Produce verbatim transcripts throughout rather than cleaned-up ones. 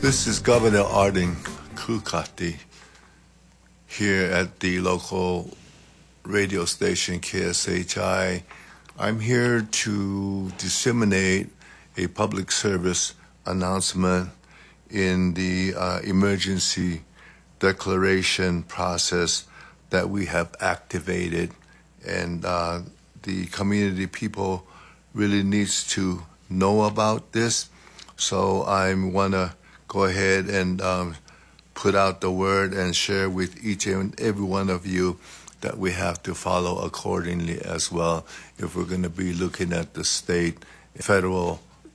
This is Governor Arden Kukati here at the local radio station K S H I. I'm here to disseminate a public service announcement in the uh, emergency declaration process that we have activated, and uh, the community people really needs to know about this. So I want to go ahead and um, put out the word and share with each and every one of you that we have to follow accordingly as well if we're going to be looking at the state federal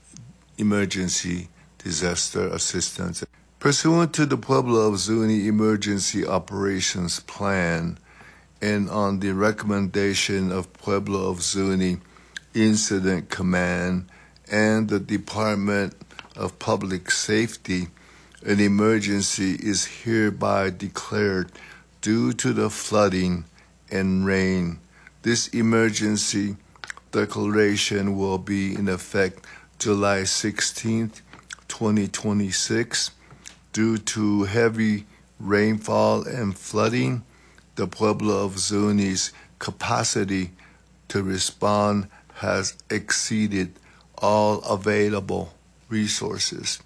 emergency disaster assistance. Pursuant to the Pueblo of Zuni Emergency Operations Plan and on the recommendation of Pueblo of Zuni Incident Command and the Department of Public Safety, an emergency is hereby declared due to the flooding and rain. This emergency declaration will be in effect July sixteenth, twenty twenty-six. Due to heavy rainfall and flooding, the Pueblo of Zuni's capacity to respond has exceeded all available resources.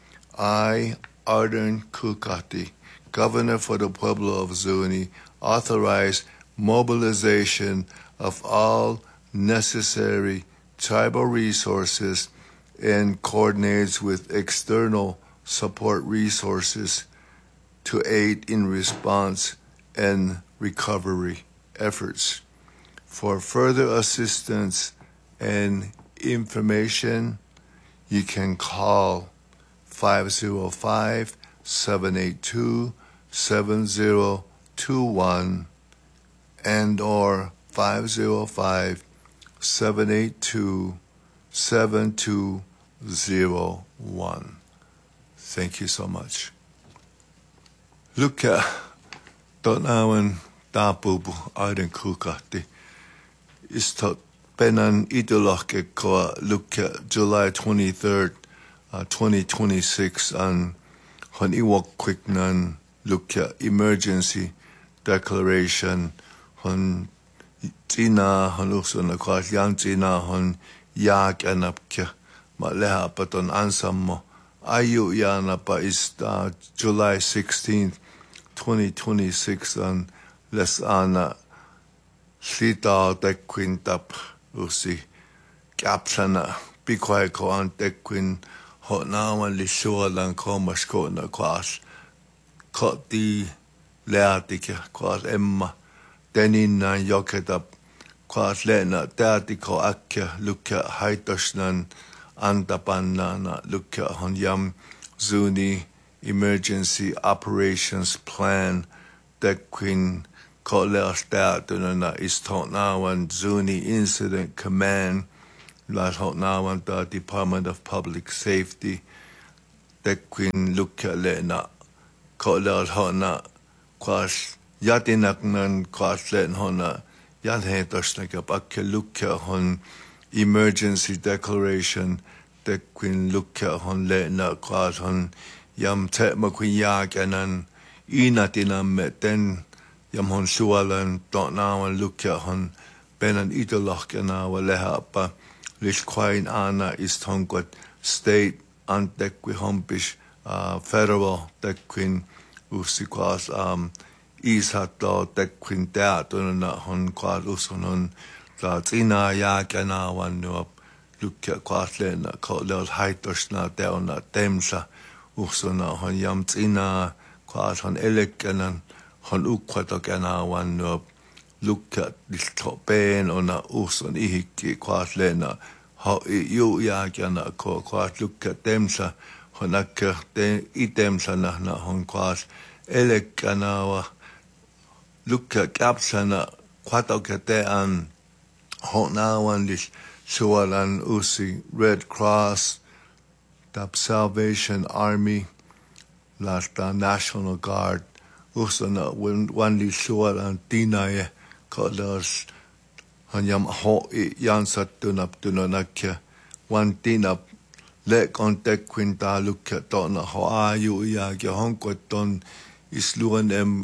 I, Arden Kukati, Governor for the Pueblo of Zuni, authorize mobilization of all necessary tribal resources and coordinates with external support resources to aid in response and recovery efforts. For further assistance and information, you can call five oh five, seven eight two, seven oh two one and or five oh five, seven eight two, seven two oh one. Thank you so much. Luka Donawan Dapubu Arden Kukati is tot Benan idolake ko Luka July twenty-third, uh, twenty twenty-six on hon iwok quick nan Luka emergency declaration hon tina hon uso na kwa yang tina hon yak anapke ma leha paton ansam mo ayu yana pa is uh, July sixteenth, twenty twenty-six on les ana slita de quintap usi kapsana bikwai ko an tekwin ho naman lisua lang ko masko na kwas ko di leatike kwas emma denin na yoketap kwas lena teati ko akka lukka haitosnan antapanna na lukka hon yam Zuni Emergency Operations Plan tekwin ko leas teatuna na istot nawan Zuni Incident Command las hot nawan the Department of Public Safety tekwin lukka le na ko leas hot na kwas yatinak nan kwas len hona yan hetos na kapakke lukka hon emergency declaration tekwin lukka hon le na kwas hon yam te makwin yak anan inatinam met den yam hon sualan dot now and look at hon benan idolach na waleha pa lis quain ana is tongot state and dekwi hompish uh federal dekwin usikwas um is hat do dekwin dat on na hon kwal usonon da tina ya kana wan no look at kwaslen ko los haitos na deona temsa usona hon yam tina kwas hon elekanan hon ukwato kana wan no look at this top pen on a uson ihiki kwas lena how you ya kana ko kwas look at temsa honaka te itemsa na na hon kwas elekanawa look at kapsana kwato kate an hon na wan this sualan usi Red Cross the Salvation Army last National Guard usana when one li sualan tinaye kolos hanyam ho i yansat tunap tunanakya one tinap le kon te quinta lukka tona ho ayu ya ge honko ton isluan em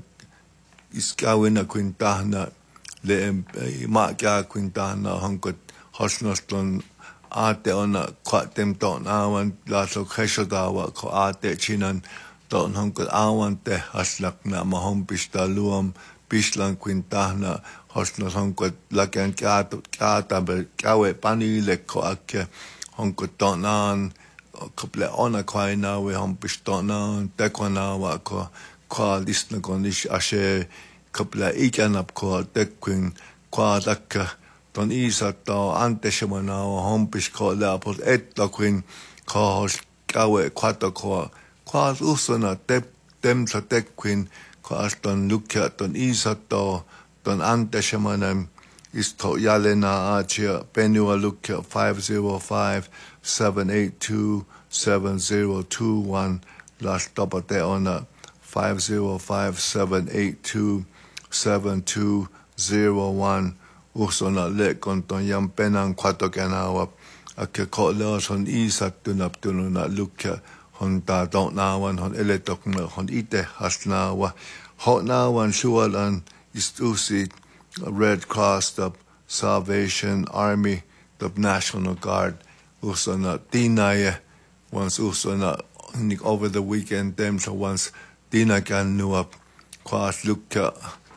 iskawina quintana le em ma ka quintana honko hosnoston ate ona kwatem ton awan la so kheshodawa ko ate chinan ton honko awan te haslak na mahom pista luam pislan quintana hosnos honko lakan kato kata be kawe panile ko akke honko tonan couple ona kwaina we hom pistonan te kwana wa ko kwa listna konish ashe couple ikanap ko te quin kwa dakka ton isa to ante shemana hom pisko la pos et la quin ko kawe kwato ko kwa usona te tem sa te quin ko aston lukya ton isa to ton ante shemana isto yalena achia penua lukya five zero five seven eight two seven zero two one last double te ona five zero five seven eight two seven two zero one usona le konton yam penan kwato kanawa ake ko le son isa tunap tununa lukya hon ta don't nawan hon eletok na hon ite hasnawa hot nawan shualan istusi Red Cross, the Salvation Army, the National Guard, usona tinaya once usona over the weekend them so once tina kan nu up kwas lukka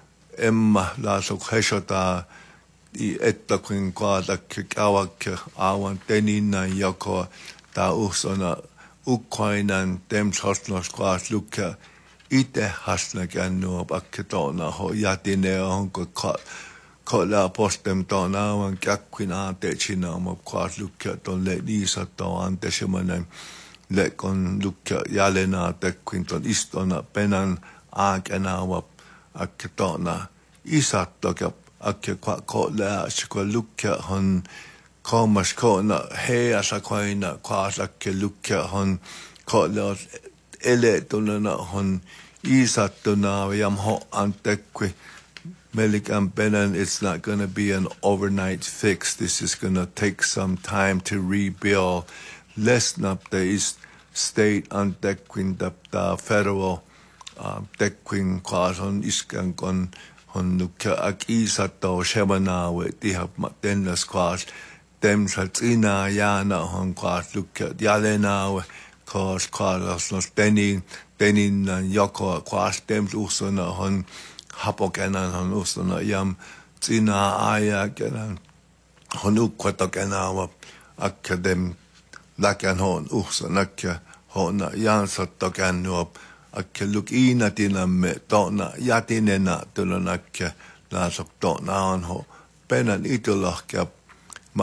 emma la so kheshota I etta kun kwada kawak awan tenina yako ta usona Ukrainan dem hosnos kwas lukka ite hasna kan nu up aketona ho yatine honko ka kolla postem tona wan kakwina te china mo kwas lukka ton le nisa to ante shemanen le kon lukka yalena te quinton istona penan akena wa aketona isatto ka akke kwa kolla shko lukka hon komas kona he asa koina kwas akke lukka hon kolla ele tonana hon isatto na yam ho antekwi Melik and Benan, it's not going to be an overnight fix. This is going to take some time to rebuild. Less up the East State and Dequin, the federal Dequin class on Iskan on on Nuka Akisato Shemana with the have Matendas class. Them Satina Yana on class look at Yalena cause class no Denin Denin and Yoko class them also on Hapokenan on usona yam tina aya kenan honu kwatokena wa akadem lakan hon usona ke hona yan sotokan no akeluk ina tiname tona yatinena tulonakke la soktona on ho penan itolahke ma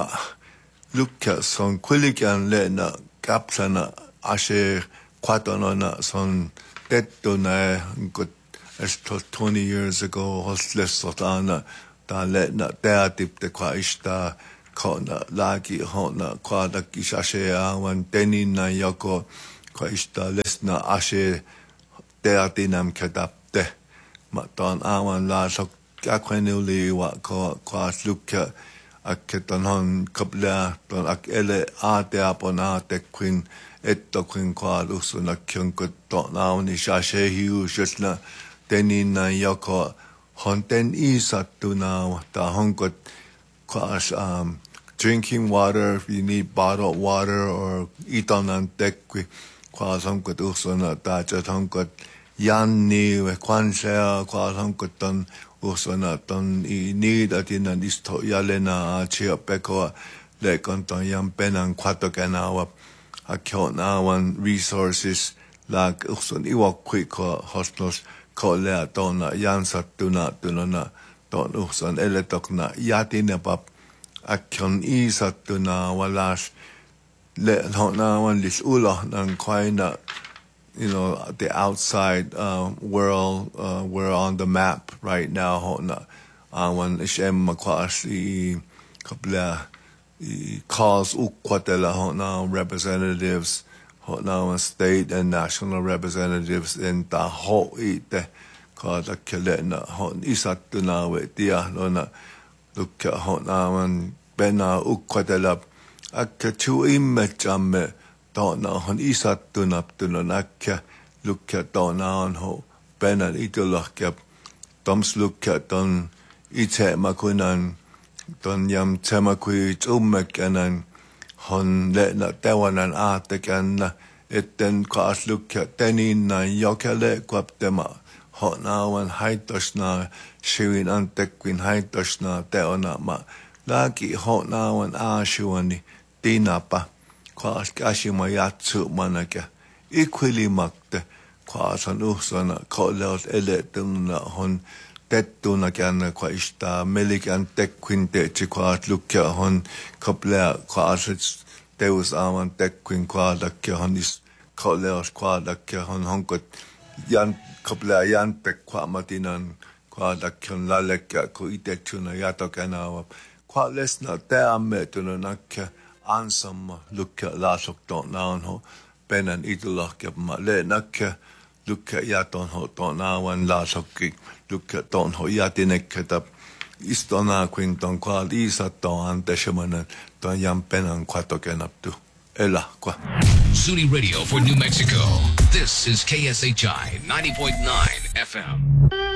lukka son kulikan lena kapsana ashe kwatonona son tettuna gut As twenty years ago, hostless sotana, da letna teatip de kwaishta, kona lagi hona kwada kishashea, wan tenin na yoko, kwaishta lesna ashe teatinam kadapte. Matan awan la sok kakwenuli wa kwa kwas lukya, aketan hon kabla, ton ak ele ate apon ate queen, etto queen kwad usuna kyunkut ton awan ishashe hiu shusna, Tenin na yoko honten isatu na ta honkot kwas um drinking water if you need bottled water or itonan tekwi kwas honkot usona ta chat honkot yanni we kwansea kwas honkot ton usona ton I need atinan isto yalena achia peko le konton yam penan kwato kanawa akona one resources like uson iwa quick hospitals ko lea tona yansat tuna tunona ton usan eletokna yatine pap akon isat tuna walas le hona wan lis ulo nan kwaina you know the outside uh, world uh, we're on the map right now hona awan ishem makwas I kabla I cause ukwatela hona representatives now state and national representatives in the whole ite called a kelena hon isatuna with dia lona look at hon naman bena ukwadela akachu imechame tona hon isattuna tuna näkkä lukkia tona on ho penan idolahkia toms lukkia ton itse makunan ton jam tema kui ummekänan hon lena tewanan aatekänna etten kaas lukkia teninnan jokele kuaptema honaawan haitosna shivin antekwin haitosna teona ma laki honaawan aashuani tinapa kaas käsima jatsu manaka ikwilimakte kaas on uhsana kolleot eletuna hon tettuna känna kaista melikän tekwin teetsi kaas lukkia hon koplea kaas teus aaman tekwin kaadakkia hon is kolleos kaadakkia hon honkot jan koplea jante kwaamatinan kaadakkion lalekkia ku iteksuna jatokänava kwa lesna teammetuna nakkia ansamma lukkia laasoktoon naanho penan idolahkia ma le nakkia lukkia jatonho toon naawan laasokki lukkia toonho jatinekketä istona kuin ton kwa liisattoon anteshamanen ton jan penan kwatokenaptu elahkwa. SUNY Radio for New Mexico. This is K S H I ninety point nine F M.